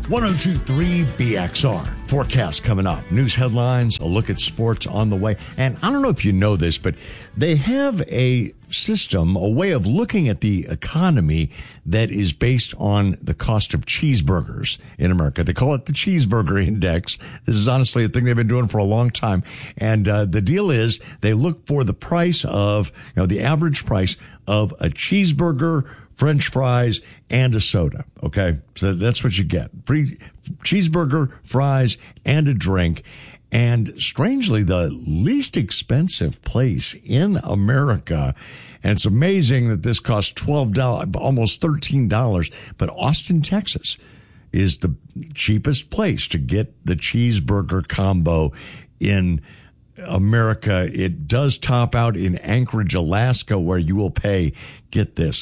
102.3 BXR. Forecast coming up. News headlines, a look at sports on the way. And I don't know if you know this, but they have a system, a way of looking at the economy that is based on the cost of cheeseburgers in America. They call it the Cheeseburger Index. This is honestly a thing they've been doing for a long time. And the deal is they look for the price of, the average price of a cheeseburger, French fries, and a soda. Okay. So that's what you get. Free cheeseburger, fries, and a drink. And strangely, the least expensive place in America. And it's amazing that this costs $12, almost $13. But Austin, Texas is the cheapest place to get the cheeseburger combo in America. It does top out in Anchorage, Alaska, where you will pay, get this,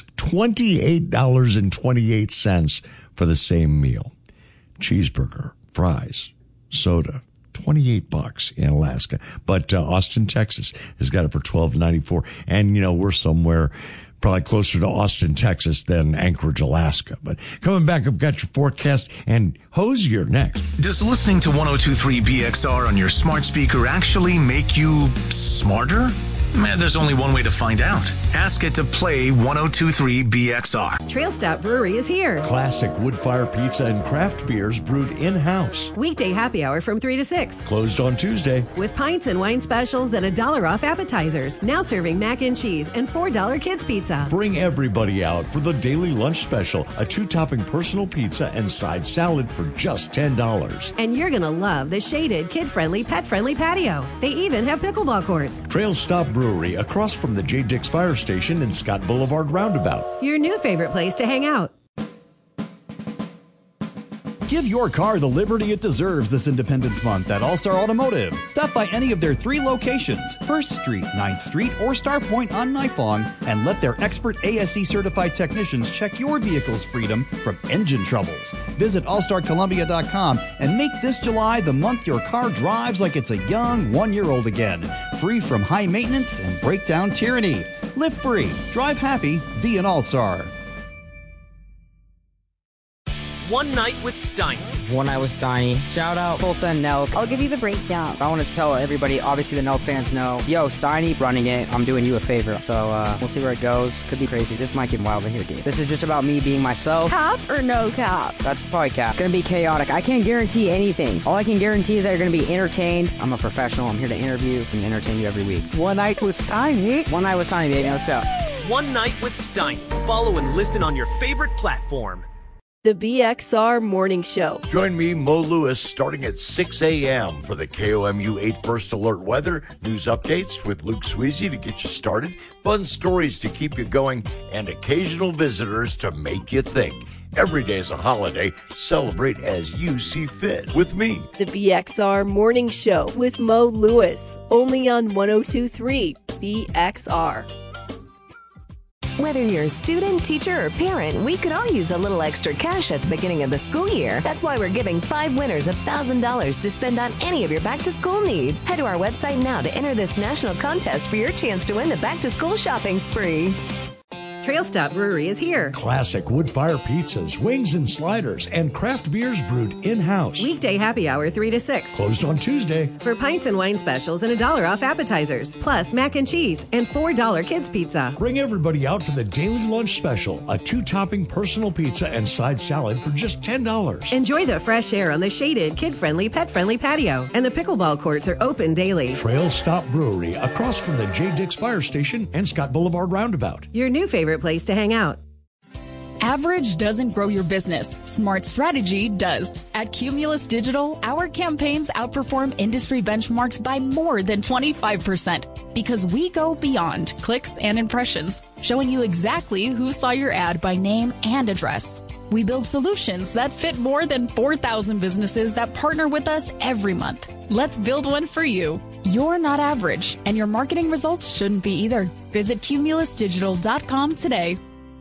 $28.28 for the same meal. Cheeseburger, fries, soda, $28 in Alaska. But Austin, Texas has got it for $12.94. And, we're somewhere probably closer to Austin, Texas than Anchorage, Alaska. But coming back, I've got your forecast and Hosier next. Does listening to 102.3 BXR on your smart speaker actually make you smarter? There's only one way to find out. Ask it to play 102.3 BXR. Trail Stop Brewery is here. Classic wood fire pizza and craft beers brewed in-house. Weekday happy hour from 3 to 6. Closed on Tuesday. With pints and wine specials and $1 off appetizers. Now serving mac and cheese and $4 kids pizza. Bring everybody out for the daily lunch special. A 2-topping personal pizza and side salad for just $10. And you're going to love the shaded, kid-friendly, pet-friendly patio. They even have pickleball courts. Trail Stop Brewery, across from the J. Dix Fire Station and Scott Boulevard Roundabout. Your new favorite place to hang out. Give your car the liberty it deserves this Independence Month at All-Star Automotive. Stop by any of their 3 locations, 1st Street, 9th Street, or Star Point on Nifong, and let their expert ASE-certified technicians check your vehicle's freedom from engine troubles. Visit allstarcolumbia.com and make this July the month your car drives like it's a young 1-year-old again, free from high maintenance and breakdown tyranny. Live free, drive happy, be an All-Star. One Night with Steiny. One Night with Steiny. Shout out Tulsa and Nelk. I'll give you the breakdown. I want to tell everybody, obviously the Nelk fans know, yo, Steiny running it, I'm doing you a favor. So we'll see where it goes. Could be crazy. This might get wild in here, dude. This is just about me being myself. Cap or no cap? That's probably cap. Gonna be chaotic. I can't guarantee anything. All I can guarantee is that you're gonna be entertained. I'm a professional. I'm here to interview and entertain you every week. One Night with Steiny. One Night with Steiny, baby. Let's go. One Night with Steiny. Follow and listen on your favorite platform. The BXR Morning Show. Join me, Mo Lewis, starting at 6 a.m. for the KOMU 8 First Alert weather, news updates with Luke Sweezy to get you started, fun stories to keep you going, and occasional visitors to make you think. Every day is a holiday. Celebrate as you see fit with me. The BXR Morning Show with Mo Lewis. Only on 102.3 BXR. Whether you're a student, teacher, or parent, we could all use a little extra cash at the beginning of the school year. That's why we're giving 5 winners $1,000 to spend on any of your back-to-school needs. Head to our website now to enter this national contest for your chance to win the back-to-school shopping spree. Trail Stop Brewery is here. Classic wood fire pizzas, wings and sliders, and craft beers brewed in-house. Weekday happy hour 3 to 6. Closed on Tuesday. For pints and wine specials and $1 off appetizers. Plus mac and cheese and $4 kids pizza. Bring everybody out for the daily lunch special. A 2-topping personal pizza and side salad for just $10. Enjoy the fresh air on the shaded, kid-friendly, pet-friendly patio. And the pickleball courts are open daily. Trail Stop Brewery, across from the J. Dix Fire Station and Scott Boulevard Roundabout. Your new favorite place to hang out. Average doesn't grow your business. Smart strategy does. At Cumulus Digital, our campaigns outperform industry benchmarks by more than 25% because we go beyond clicks and impressions, showing you exactly who saw your ad by name and address. We build solutions that fit more than 4,000 businesses that partner with us every month. Let's build one for you. You're not average, and your marketing results shouldn't be either. Visit cumulusdigital.com today.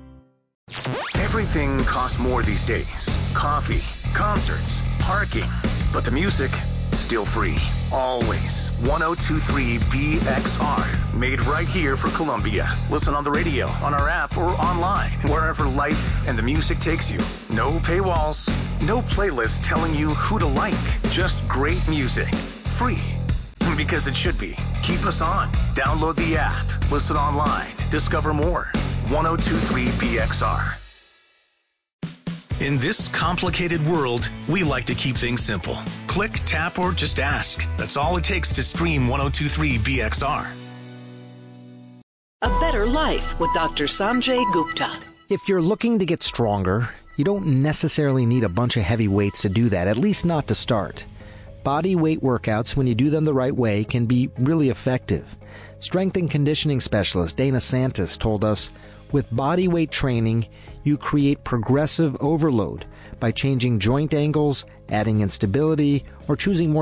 Everything costs more these days. Coffee, concerts, parking. But the music, still free. Always 102.3 BXR. Made right here for Columbia. Listen on the radio, on our app, or online. Wherever life and the music takes you. No paywalls. No playlist telling you who to like. Just great music. Free. Because it should be. Keep us on. Download the app. Listen online. Discover more. 102.3 BXR. In this complicated world, we like to keep things simple. Click, tap, or just ask. That's all it takes to stream 102.3 BXR. A better life with Dr. Sanjay Gupta. If you're looking to get stronger, you don't necessarily need a bunch of heavy weights to do that, at least not to start. Body weight workouts, when you do them the right way, can be really effective. Strength and conditioning specialist Dana Santis told us, with body weight training, you create progressive overload by changing joint angles, adding instability, or choosing more